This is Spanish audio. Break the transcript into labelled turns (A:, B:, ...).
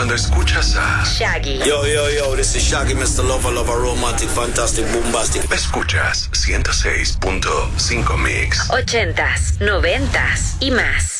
A: cuando escuchas a
B: Shaggy.
C: Yo, this is Shaggy, Mr. Lover, romantic, fantastic, bombastic.
A: Escuchas 106.5 Mix.
B: 80s, 90s y más.